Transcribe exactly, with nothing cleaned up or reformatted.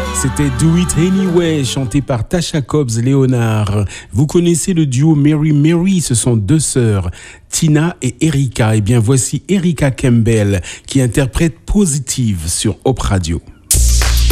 C'était Do It Anyway, chanté par Tasha Cobbs Leonard. Vous connaissez le duo Mary Mary, ce sont deux sœurs, Tina et Erika. Et bien voici Erika Campbell qui interprète Positive sur Hope Radio.